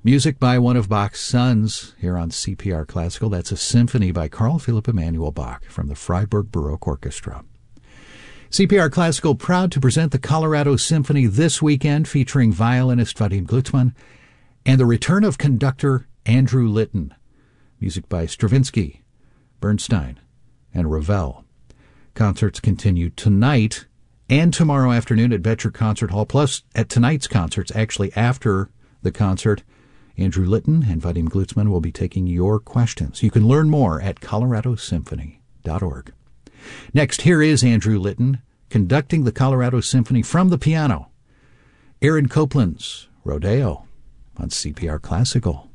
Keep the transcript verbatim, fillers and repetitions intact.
Music by one of Bach's sons here on C P R Classical. That's a symphony by Carl Philipp Emanuel Bach from the Freiburg Baroque Orchestra. C P R Classical proud to present the Colorado Symphony this weekend, featuring violinist Vadim Glucksmann and the return of conductor Andrew Litton. Music by Stravinsky, Bernstein, and Ravel. Concerts continue tonight and tomorrow afternoon at Boettcher Concert Hall, plus at tonight's concerts, actually after the concert, Andrew Litton and Vadim Glucksmann will be taking your questions. You can learn more at colorado symphony dot org. Next, here is Andrew Litton conducting the Colorado Symphony from the piano. Aaron Copland's Rodeo on C P R Classical.